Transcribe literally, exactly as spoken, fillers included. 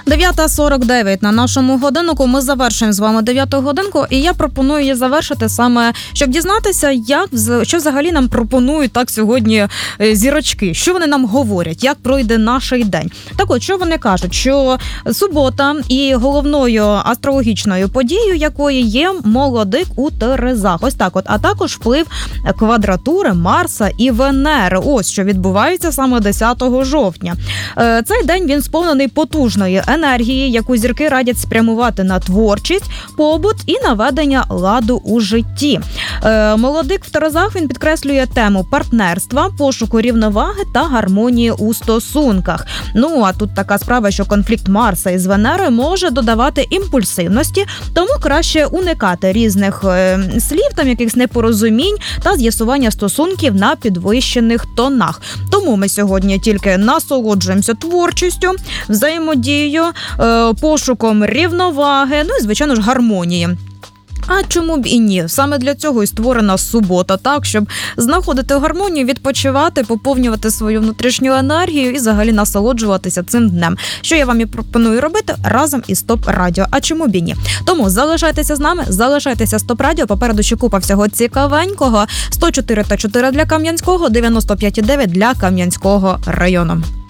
дев'ята сорок дев'ять на нашому годиннику. Ми завершуємо з вами дев'яту годинку, і я пропоную її завершити саме, щоб дізнатися, як, що взагалі нам пропонують так сьогодні зірочки, що вони нам говорять, як пройде наш день. Так от, що вони кажуть, що субота і головною астрологічною подією якої є молодик у Терезах. Ось так от. А також вплив квадратури Марса і Венери. Ось, що відбувається саме десятого жовтня. Цей день він сповнений потужної енергії, яку зірки радять спрямувати на творчість, побут і наведення ладу у житті. Молодик в Терезах, він підкреслює тему партнерства, пошуку рівноваги та гармонії у стосунках. Ну, а тут така справа, що конфлікт Марса із Венерою може додавати імпульсивності, тому краще уникати різних е, слів, там якихось непорозумінь та з'ясування стосунків на підвищених тонах. Тому ми сьогодні тільки насолоджуємося творчістю, взаємодією, е, пошуком рівноваги, ну і, звичайно ж, гармонії. А чому б і ні? Саме для цього і створена субота, так, щоб знаходити гармонію, відпочивати, поповнювати свою внутрішню енергію і взагалі насолоджуватися цим днем. Що я вам і пропоную робити разом із Топ Радіо. А чому б і ні? Тому залишайтеся з нами, залишайтеся з Топ Радіо. Попереду ще купа всього цікавенького. сто чотири та чотири для Кам'янського, дев'яносто п'ять і дев'ять для Кам'янського району.